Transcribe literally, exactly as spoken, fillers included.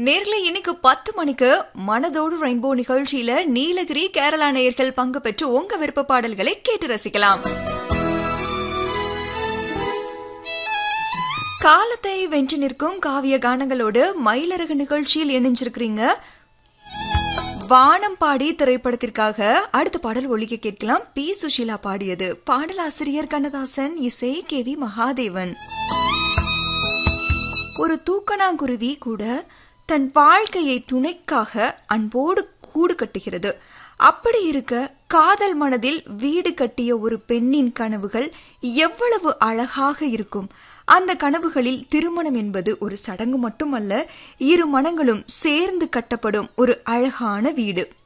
நேர்ல இன்னைக்கு பத்து மணிக்கு மனதோடு ரெயின்போ நிகழ்ச்சியில நீலகிரி கேரளா நேயர்கள் பங்கு பெற்று உங்க விருப்ப பாடல்களை கேட்டு ரசிக்கலாம். காலத்தை வென்று நிற்கும் காவிய கானங்களோடு மயிலரகு நிகழ்ச்சியில் இணைஞ்சிருக்கிறீங்க. வானம் பாடி திரைப்படத்திற்காக அடுத்த பாடல் ஒலிக்க கேட்கலாம். பி சுஷீலா பாடியது. பாடலாசிரியர் கண்ணதாசன், இசை கே வி மகாதேவன். ஒரு தூக்கணாங்குருவி கூட தன் வாழ்க்கையை துணைக்காக அன்போடு கூடு கட்டுகிறது. அப்படி இருக்க காதல் மனதில் வீடு கட்டிய ஒரு பெண்ணின் கனவுகள் எவ்வளவு அழகாக இருக்கும். அந்த கனவுகளில் திருமணம் என்பது ஒரு சடங்கு மட்டுமல்ல, இரு மனங்களும் சேர்ந்து கட்டப்படும் ஒரு அழகான வீடு.